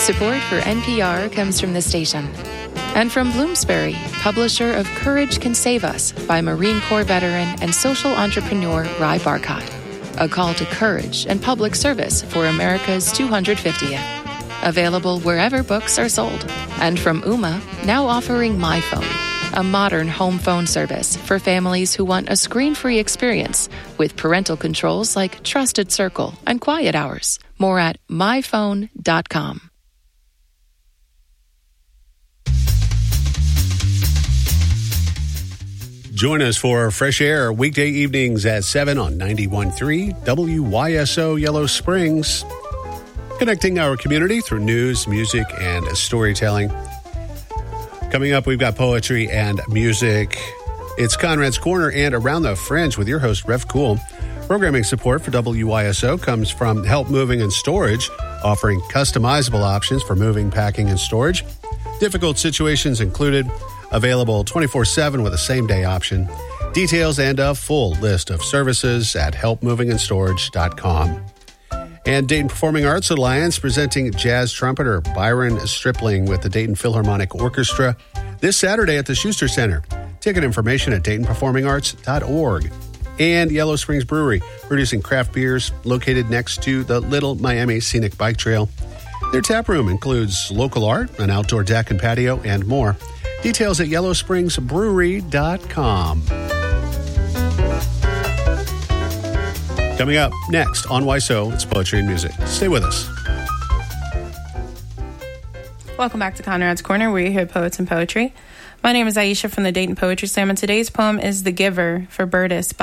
Support for NPR comes from the station. And from Bloomsbury, publisher of Courage Can Save Us by Marine Corps veteran and social entrepreneur Ry Barcott. A call to courage and public service for America's 250th. Available wherever books are sold. And from Ooma, now offering MyPhone, a modern home phone service for families who want a screen-free experience with parental controls like Trusted Circle and Quiet Hours. More at myphone.com. Join us for Fresh Air weekday evenings at 7 on 91.3 WYSO Yellow Springs. Connecting our community through news, music, and storytelling. Coming up, we've got poetry and music. It's Conrad's Corner and Around the Fringe with your host, Rev Cool. Programming support for WYSO comes from Help Moving and Storage, offering customizable options for moving, packing, and storage. Difficult situations included. Available 24/7 with a same-day option. Details and a full list of services at helpmovingandStorage.com. And Dayton Performing Arts Alliance presenting jazz trumpeter Byron Stripling with the Dayton Philharmonic Orchestra this Saturday at the Schuster Center. Ticket information at DaytonPerformingArts.org. And Yellow Springs Brewery, producing craft beers located next to the Little Miami Scenic Bike Trail. Their tap room includes local art, an outdoor deck and patio, and more. Details at yellowspringsbrewery.com. Coming up next on YSO, it's poetry and music. Stay with us. Welcome back to Conrad's Corner, where you hear poets and poetry. My name is Aisha from the Dayton Poetry Slam, and today's poem is The Giver for Burtis